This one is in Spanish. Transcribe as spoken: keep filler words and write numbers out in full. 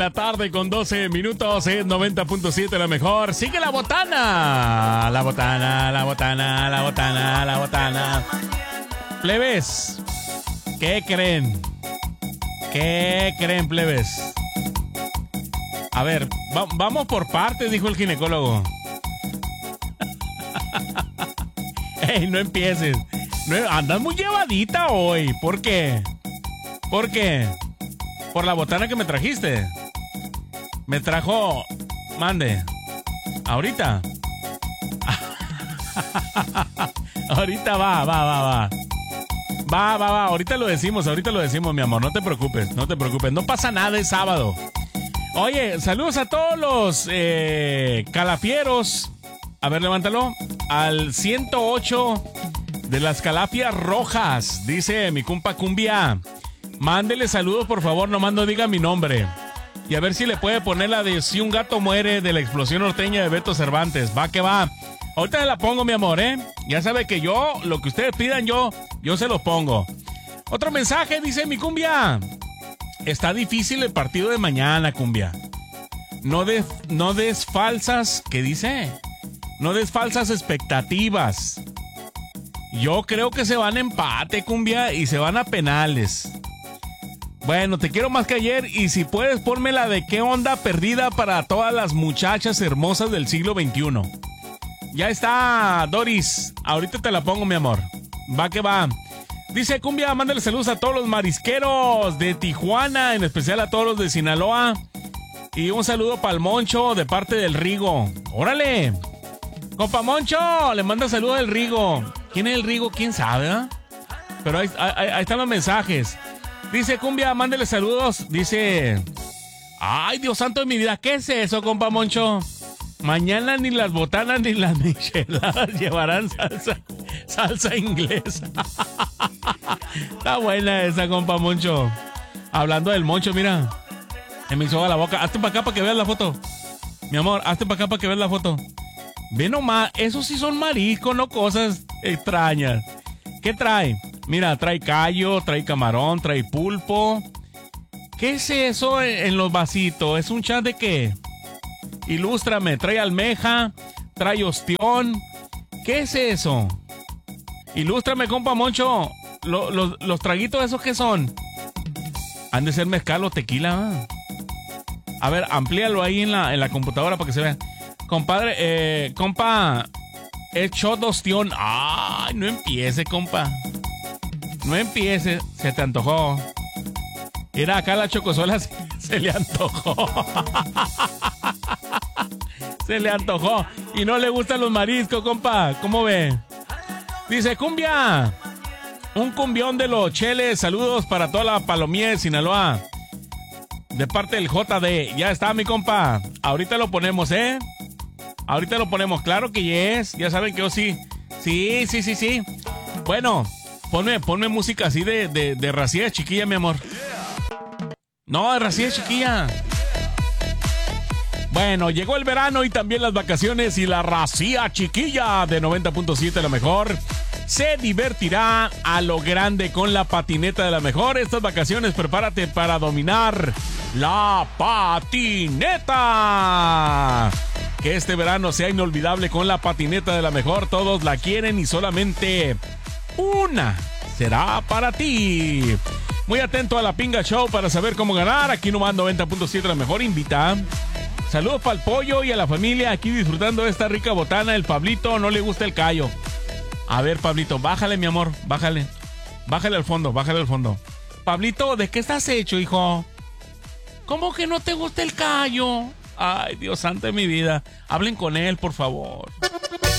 La tarde con doce minutos en noventa punto siete la mejor. Sigue la botana. La botana, la botana, la botana, la botana. Plebes, ¿qué creen? ¿Qué creen, plebes? A ver, va- vamos por partes, dijo el ginecólogo. Ey, no empieces. No, andas muy llevadita hoy. ¿Por qué? ¿Por qué? Por la botana que me trajiste. Me trajo... Mande. ¿Ahorita? Ahorita va, va, va, va. Va, va, va. Ahorita lo decimos, ahorita lo decimos, mi amor. No te preocupes, no te preocupes. No pasa nada, es sábado. Oye, saludos a todos los eh, calafieros. A ver, levántalo. Al ciento ocho de las calafias rojas. Dice mi compa Cumbia. Mándele saludos, por favor. Nomás no diga mi nombre. Y a ver si le puede poner la de Si un gato muere de la explosión norteña de Beto Cervantes. Va que va. Ahorita se la pongo, mi amor, ¿eh? Ya sabe que yo, lo que ustedes pidan, yo, yo se los pongo. Otro mensaje, dice mi Cumbia. Está difícil el partido de mañana, Cumbia. No des, no des falsas, ¿qué dice? No des falsas expectativas. Yo creo que se van a empate, Cumbia, y se van a penales. Bueno, te quiero más que ayer y si puedes ponme la de qué onda perdida para todas las muchachas hermosas del siglo veintiuno. Ya está, Doris. Ahorita te la pongo, mi amor. Va que va. Dice Cumbia, mándale saludos a todos los marisqueros de Tijuana, en especial a todos los de Sinaloa. Y un saludo para el Moncho de parte del Rigo. ¡Órale! Compa Moncho, le manda saludos al Rigo. ¿Quién es el Rigo? ¿Quién sabe? ¿Eh? Pero ahí, ahí, ahí están los mensajes. Dice Cumbia, mándele saludos. Dice... Ay, Dios santo de mi vida, ¿qué es eso, compa Moncho? Mañana ni las botanas ni las micheladas llevarán salsa, salsa inglesa. Está buena esa, compa Moncho. Hablando del Moncho, mira. Se me hizo agua la boca. Hazte para acá para que veas la foto. Mi amor, hazte para acá para que veas la foto. Ve nomás, esos sí son mariscos, no cosas extrañas. ¿Qué trae? Mira, trae callo, trae camarón, trae pulpo. ¿Qué es eso en, en los vasitos? ¿Es un chat de qué? Ilústrame, trae almeja, trae ostión. ¿Qué es eso? Ilústrame, compa Moncho. Lo, lo, los traguitos esos, ¿qué son? Han de ser mezcal o tequila. A ver, amplíalo ahí en la, en la computadora para que se vea. Compadre, eh, compa, es shot de ostión. Ay, no empiece, compa. No empiece, se te antojó. Mira, acá la chocosola se, se le antojó. Se le antojó. Y no le gustan los mariscos, compa. ¿Cómo ve? Dice, Cumbia. Un cumbión de los cheles. Saludos para toda la palomía de Sinaloa. De parte del J D. Ya está, mi compa. Ahorita lo ponemos, ¿eh? Ahorita lo ponemos. Claro que yes. Ya saben que yo sí. Sí, sí, sí, sí. Bueno, ponme, ponme música así de, de, de racía de chiquilla, mi amor. No, de racía de chiquilla. Bueno, llegó el verano y también las vacaciones y la racía chiquilla de noventa punto siete la mejor se divertirá a lo grande con la patineta de la mejor. Estas vacaciones prepárate para dominar la patineta. Que este verano sea inolvidable con la patineta de la mejor. Todos la quieren y solamente una será para ti. Muy atento a la Pinga Show para saber cómo ganar. Aquí nomás noventa punto siete la mejor invita. Saludos para el pollo y a la familia aquí disfrutando de esta rica botana. El Pablito no le gusta el callo. A ver, Pablito, bájale, mi amor, bájale. Bájale al fondo, bájale al fondo. Pablito, ¿de qué estás hecho, hijo? ¿Cómo que no te gusta el callo? Ay, Dios santo de mi vida. Hablen con él, por favor.